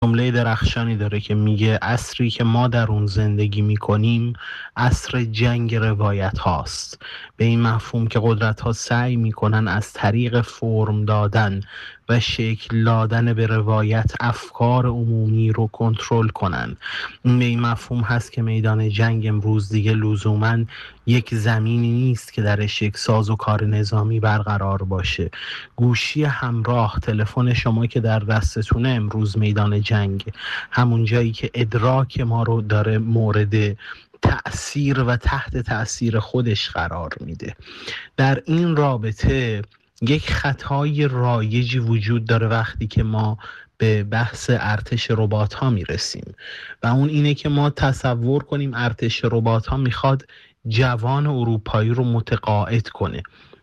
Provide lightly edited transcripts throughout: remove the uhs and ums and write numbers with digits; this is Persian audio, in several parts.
جمله درخشانی داره که میگه عصری که ما در اون زندگی میکنیم عصر جنگ روایت هاست، به این مفهوم که قدرت ها سعی میکنن از طریق فرم دادن و شکل دادن به روایت افکار عمومی رو کنترل کنن. این به این مفهوم هست که میدان جنگ امروز دیگه لزوماً یک زمینی نیست که درش یک سازوکار نظامی برقرار باشه. گوشی همراه، تلفن شما که در دستتونه امروز میدان جنگ، همون جایی که ادراک ما رو داره مورد تأثیر و تحت تأثیر خودش قرار میده. در این رابطه یک خطای رایجی وجود داره وقتی که ما به بحث ارتش ربات ها میرسیم و اون اینه که ما تصور کنیم ارتش ربات ها میخواد جوان اروپایی رو متقاعد کنه.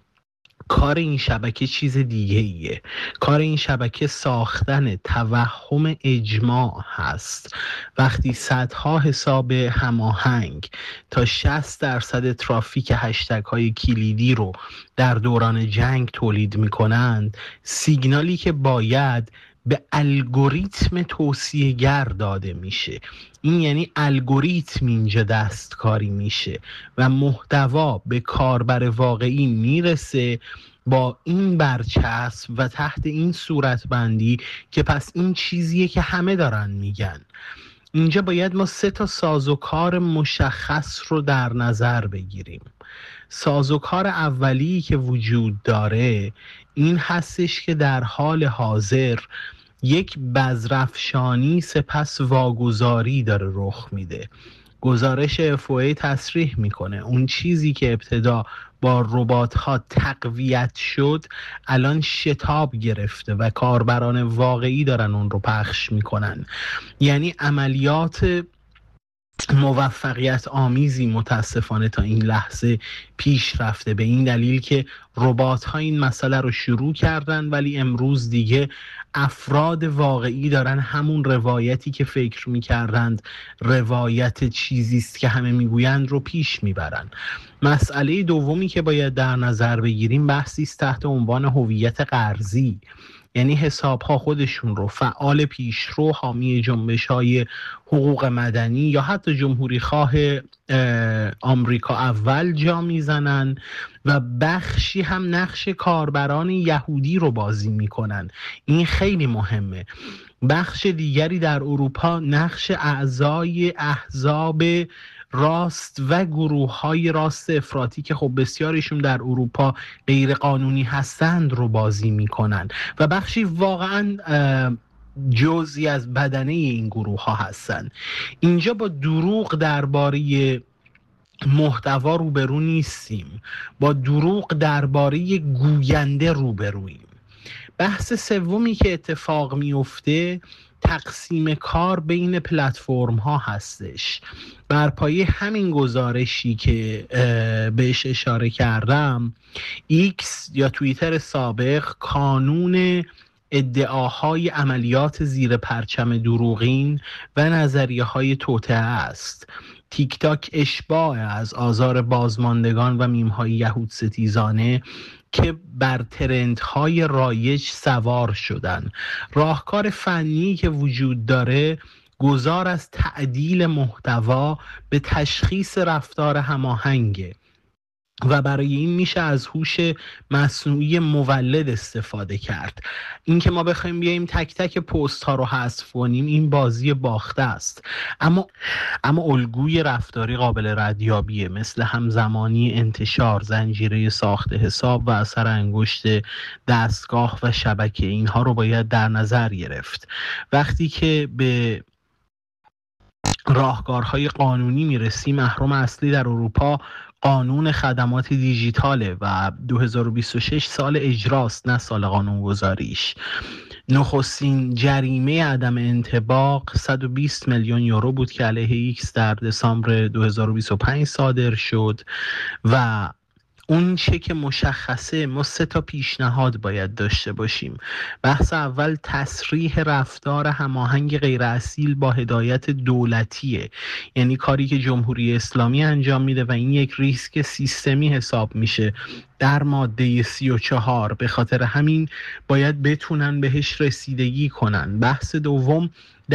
کار این شبکه چیز دیگه ایه. کار این شبکه ساختن توهم اجماع هست. وقتی صدها حساب هماهنگ تا 60% ترافیک هشتگ های کلیدی رو در دوران جنگ تولید میکنند، سیگنالی که باید به الگوریتم توصیه گر داده میشه. این یعنی الگوریتم اینجا دستکاری میشه و محتوا به کاربر واقعی میرسه با این برچسب و تحت این صورتبندی که پس این چیزیه که همه دارن میگن. اینجا باید ما 3 سازوکار مشخص رو در نظر بگیریم. سازوکار اولی که وجود داره این هستش که در حال حاضر یک بذرافشانی سپس واگذاری داره رخ میده. گزارش FOA تصریح میکنه اون چیزی که ابتدا با ربات ها تقویت شد الان شتاب گرفته و کاربران واقعی دارن اون رو پخش میکنن. یعنی عملیات موفقیت آمیزی متاسفانه تا این لحظه پیش رفته، به این دلیل که ربات ها این مسئله رو شروع کردن ولی امروز دیگه افراد واقعی دارن همون روایتی که فکر میکردند روایت چیزیست که همه میگویند رو پیش میبرن. مسئله دومی که باید در نظر بگیریم بحثی است تحت عنوان هویت قرضی. یعنی حساب ها خودشون رو فعال پیشرو، حامی جنبش های حقوق مدنی یا حتی جمهوری خواه آمریکا اول جا میزنن و بخشی هم نقش کاربران یهودی رو بازی میکنن. این خیلی مهمه. بخش دیگری در اروپا نقش اعضای احزاب راست و گروه های راست افراطی که خب بسیاریشون در اروپا غیر قانونی هستند رو بازی میکنن و بخشی واقعا جزئی از بدنه این گروه ها هستن. اینجا با دروغ درباره محتوا روبرو نیستیم، با دروغ درباره گوینده روبرویم. بحث سومی که اتفاق میفته تقسیم کار بین پلتفرم ها هستش. بر پایه همین گزارشی که بهش اشاره کردم، ایکس یا توییتر سابق کانون ادعاهای عملیات زیر پرچم دروغین و نظریه های توطئه است. تیک تاک اشباع از آزار بازماندگان و میم‌های یهود ستیزانه که بر ترندهای رایج سوار شدن. راهکار فنی که وجود داره گذار از تعدیل محتوا به تشخیص رفتار هماهنگه و برای این میشه از هوش مصنوعی مولد استفاده کرد. این که ما بخوایم بیاییم تک تک پست ها رو حذف کنیم این بازی باخته است. اما الگوی رفتاری قابل ردیابیه، مثل همزمانی انتشار، زنجیره ساخت حساب و اثر انگشت دستگاه و شبکه. اینها رو باید در نظر گرفت. وقتی که به راهکارهای قانونی میرسیم، محرم اصلی در اروپا قانون خدمات دیجیتاله و 2026 سال اجراست نه سال قانونگذاریش. نخستین جریمه عدم انطباق 120 میلیون یورو بود که علیه ایکس در دسامبر 2025 صادر شد و اون چه که مشخصه ما 3 پیشنهاد باید داشته باشیم. بحث اول تصریح رفتار هماهنگ غیر اصیل با هدایت دولتیه، یعنی کاری که جمهوری اسلامی انجام میده و این یک ریسک سیستمی حساب میشه در ماده 34. به خاطر همین باید بتونن بهش رسیدگی کنن. بحث دوم